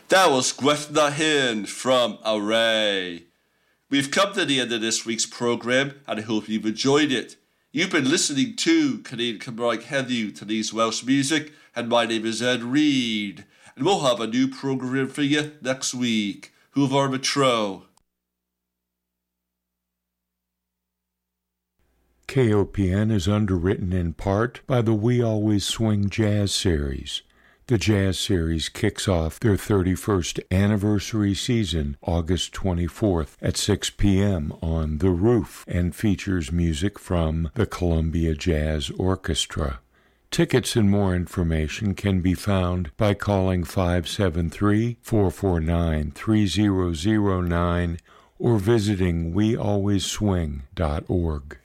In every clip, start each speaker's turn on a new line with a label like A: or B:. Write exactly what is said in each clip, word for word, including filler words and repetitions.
A: That was Gretna Hinn from Array. We've come to the end of this week's program, and I hope you've enjoyed it. You've been listening to Canadian Cymraeg Heddiw, today's Welsh music, and my name is Ed Reed. And we'll have a new program for you next week. Hwyl am tro.
B: K O P N is underwritten in part by the We Always Swing Jazz Series. The Jazz Series kicks off their thirty-first anniversary season August twenty-fourth at six p.m. on The Roof and features music from the Columbia Jazz Orchestra. Tickets and more information can be found by calling five seven three, four four nine, three zero zero nine or visiting we always swing dot org.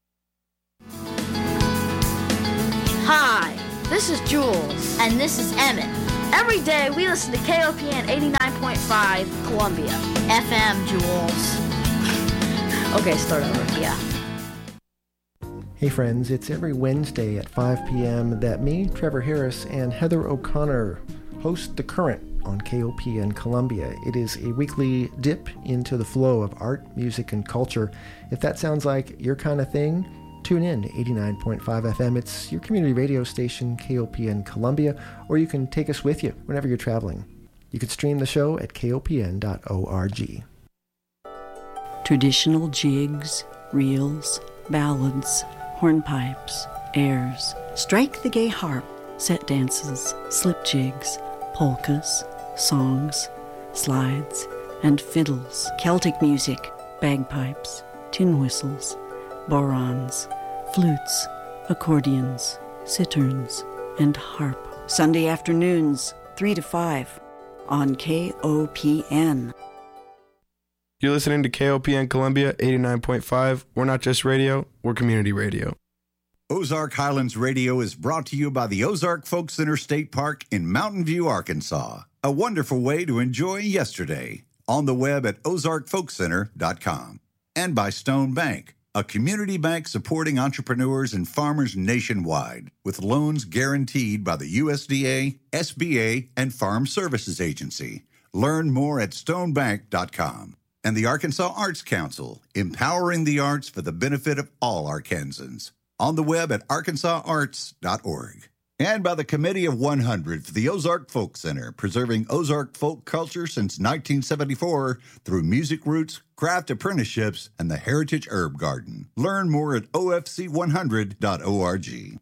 C: Hi, this is Jules.
D: And this is Emmett.
C: Every day we listen to K O P N eighty-nine point five Columbia.
D: F M, Jules.
C: Okay, start over.
D: Yeah.
E: Hey friends, it's every Wednesday at five p.m. that me, Trevor Harris, and Heather O'Connor host The Current on K O P N Columbia. It is a weekly dip into the flow of art, music, and culture. If that sounds like your kind of thing, tune in to eighty-nine point five F M. It's your community radio station, K O P N Columbia, or you can take us with you whenever you're traveling. You can stream the show at K O P N dot org.
F: Traditional jigs, reels, ballads, hornpipes, airs, strike the gay harp, set dances, slip jigs, polkas, songs, slides, and fiddles, Celtic music, bagpipes, tin whistles, borons, flutes, accordions, citterns, and harp. Sunday afternoons, three to five, on K O P N.
G: You're listening to K O P N Columbia eighty-nine point five. We're not just radio, we're community radio.
H: Ozark Highlands Radio is brought to you by the Ozark Folk Center State Park in Mountain View, Arkansas. A wonderful way to enjoy yesterday. On the web at ozark folk center dot com. And by Stone Bank, a community bank supporting entrepreneurs and farmers nationwide, with loans guaranteed by the U S D A, S B A, and Farm Services Agency. Learn more at stone bank dot com. And the Arkansas Arts Council, empowering the arts for the benefit of all Arkansans. On the web at arkansas arts dot org. And by the Committee of one hundred for the Ozark Folk Center, preserving Ozark folk culture since nineteen seventy-four through music roots, craft apprenticeships, and the Heritage Herb Garden. Learn more at O F C one hundred dot org.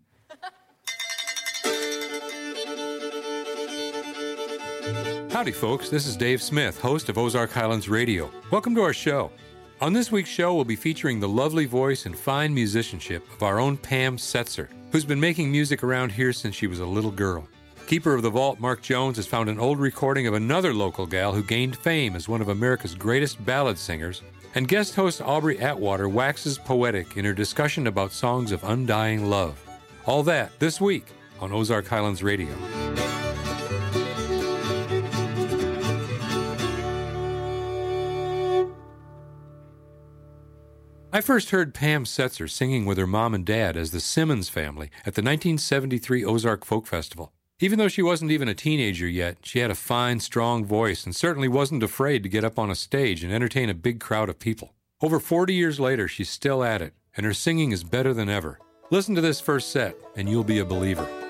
I: Howdy, folks. This is Dave Smith, host of Ozark Highlands Radio. Welcome to our show. On this week's show, we'll be featuring the lovely voice and fine musicianship of our own Pam Setzer, who's been making music around here since she was a little girl. Keeper of the Vault, Mark Jones, has found an old recording of another local gal who gained fame as one of America's greatest ballad singers, and guest host Aubrey Atwater waxes poetic in her discussion about songs of undying love. All that this week on Ozark Highlands Radio. I first heard Pam Setzer singing with her mom and dad as the Simmons family at the nineteen seventy-three Ozark Folk Festival. Even though she wasn't even a teenager yet, she had a fine, strong voice and certainly wasn't afraid to get up on a stage and entertain a big crowd of people. Over forty years later, she's still at it, and her singing is better than ever. Listen to this first set, and you'll be a believer.